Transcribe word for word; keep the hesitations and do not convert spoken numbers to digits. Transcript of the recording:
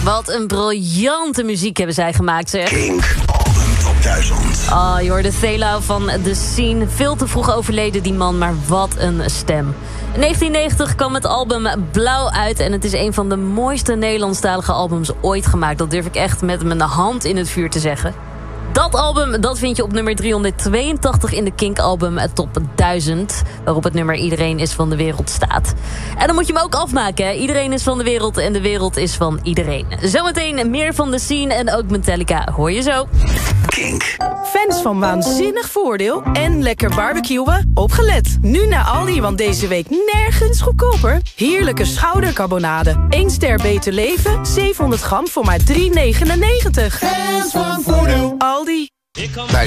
Wat een briljante muziek hebben zij gemaakt, zeg. Kink Album Top duizend. Oh, je hoorde Thela van The Scene. Veel te vroeg overleden, die man, maar wat een stem. In negentien negentig kwam het album Blauw uit. En het is een van de mooiste Nederlandstalige albums ooit gemaakt. Dat durf ik echt met mijn hand in het vuur te zeggen. Dat album, dat vind je op nummer driehonderdtweeëntachtig in de Kink Album Top duizend. Waarop het nummer Iedereen is van de wereld staat. En dan moet je hem ook afmaken, hè? Iedereen is van de wereld en de wereld is van iedereen. Zometeen meer van The Scene en ook Metallica. Hoor je zo. Kink. Fans van waanzinnig voordeel en lekker barbecuen? Opgelet. Nu naar Aldi, want deze week nergens goedkoper. Heerlijke schoudercarbonade. één ster beter leven, zevenhonderd gram voor maar drie negenennegentig. Fans van voordeel. Aldi. Bij